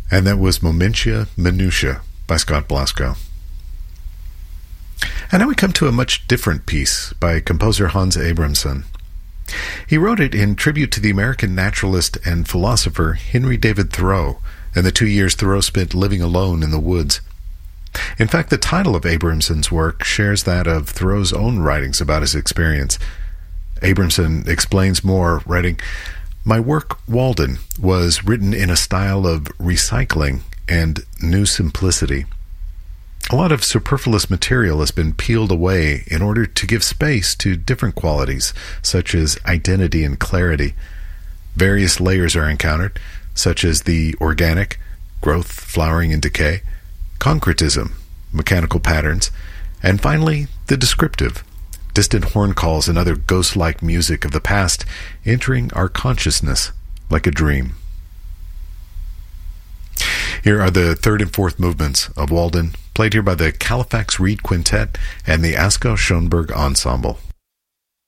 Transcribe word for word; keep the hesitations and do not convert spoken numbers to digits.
And that was Momentia Minutia by Scott Blasko. And now we come to a much different piece by composer Hans Abramson. He wrote it in tribute to the American naturalist and philosopher Henry David Thoreau and the two years Thoreau spent living alone in the woods. In fact, the title of Abramson's work shares that of Thoreau's own writings about his experience. Abramson explains more, writing, "My work, Walden, was written in a style of recycling and new simplicity. A lot of superfluous material has been peeled away in order to give space to different qualities, such as identity and clarity. Various layers are encountered, such as the organic, growth, flowering, and decay, concretism, mechanical patterns, and finally the descriptive, distant horn calls and other ghost-like music of the past entering our consciousness like a dream." Here are the third and fourth movements of Walden, played here by the Califax Reed Quintet and the Asko Schoenberg Ensemble.